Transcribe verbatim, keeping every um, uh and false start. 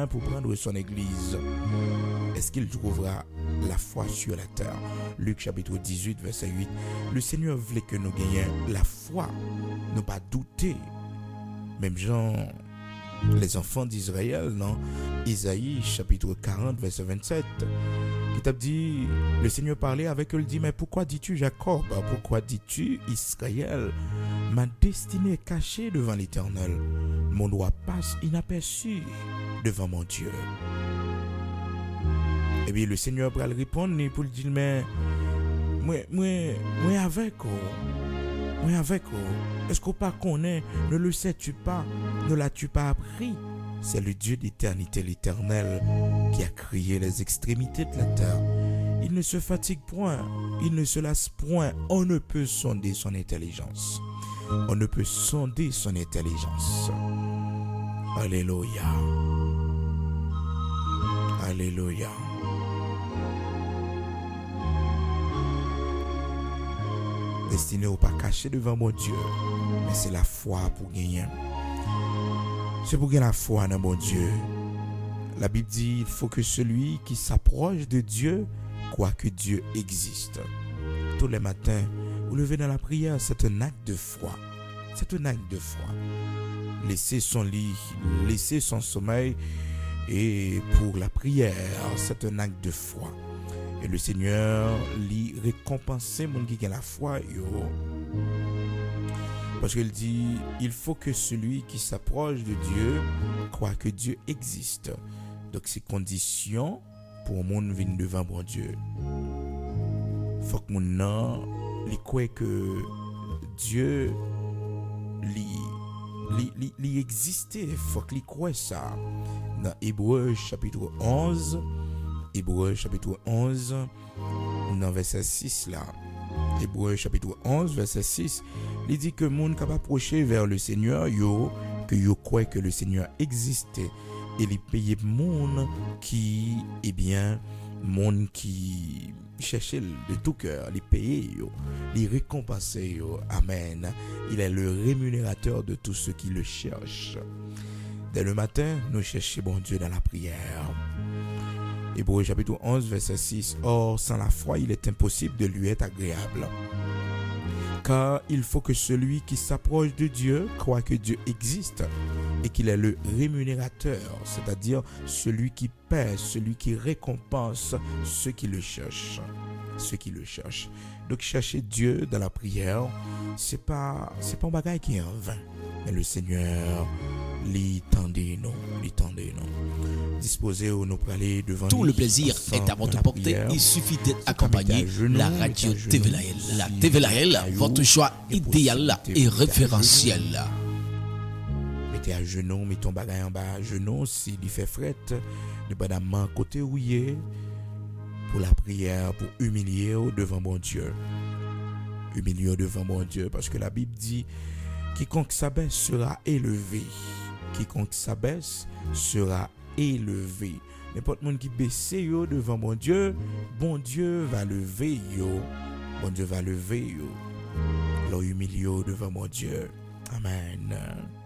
main pour prendre son église, est-ce qu'il trouvera la foi sur la terre? Luc chapitre dix-huit, verset huit. Le Seigneur voulait que nous gagnions la foi, ne pas douter. Même Jean, les enfants d'Israël, non? Isaïe chapitre quarante, verset vingt-sept. Qui t'a dit, le Seigneur parlait avec eux, il dit, mais pourquoi dis-tu Jacob? Pourquoi dis-tu Israël? Ma destinée est cachée devant l'Éternel. Mon droit passe inaperçu devant mon Dieu. Et bien le Seigneur va le répondre pour lui dire, mais moi, moi, moi avec vous, moi avec vous. Est-ce qu'on pas connaît? Ne le sais-tu pas? Ne l'as-tu pas appris? C'est le Dieu d'éternité, l'Éternel, qui a créé les extrémités de la terre. Il ne se fatigue point, il ne se lasse point. On ne peut sonder son intelligence. On ne peut sonder son intelligence. Alléluia. Alléluia. Destiné au pas caché devant mon Dieu, mais c'est la foi pour gagner. C'est pour gagner la foi dans mon Dieu. La Bible dit, il faut que celui qui s'approche de Dieu croit que Dieu existe. Tous les matins, vous levez dans la prière, c'est un acte de foi. C'est un acte de foi. Laisser son lit, laisser son sommeil, et pour la prière, c'est un acte de foi. Et le Seigneur lui récompenser mon qui a la foi. Yo. Parce qu'il dit, il faut que celui qui s'approche de Dieu croit que Dieu existe. Donc c'est condition pour mon venir devant mon Dieu. Faut que mon nom, il croit que Dieu il existait. Faut qu'il croit ça. Dans Hébreux chapitre onze, Hébreux chapitre onze, dans verset six là. Hébreux chapitre onze, verset six, il dit que monde capable approcher vers le Seigneur, yo, que yo croit que le Seigneur existait. Et les payer monde qui, eh bien, monde qui cherchait de tout cœur, les payer, yo, les récompenser, yo. Amen. Il est le rémunérateur de tous ceux qui le cherchent. Dès le matin, nous cherchons bon Dieu dans la prière. Hébreux chapitre onze, verset six. Or, sans la foi, il est impossible de lui être agréable. Car il faut que celui qui s'approche de Dieu croit que Dieu existe et qu'il est le rémunérateur, c'est-à-dire celui qui paie, celui qui récompense ceux qui le cherchent. Ceux qui le cherchent. Donc, chercher Dieu dans la prière, c'est pas, c'est pas un bagage qui est en vain. Mais le Seigneur, l'étendez nous, l'étendez nous. Disposez où nous pour aller devant tout le plaisir est à votre portée. Il suffit d'être accompagné. La radio T V L A L. La T V L A L, votre choix idéal et référentiel. Mettez à genoux, mettez ton bagage en bas à genoux. S'il fait fret, ne pas d'amant côté où il est. Pour la prière, pour humilier devant mon Dieu. Humilier devant mon Dieu. Parce que la Bible dit, quiconque s'abaisse sera élevé. Quiconque s'abaisse sera élevé. N'importe monde qui baisse yo devant mon Dieu, bon Dieu va lever yo. Bon Dieu va lever yo. L'humilier devant mon Dieu. Amen.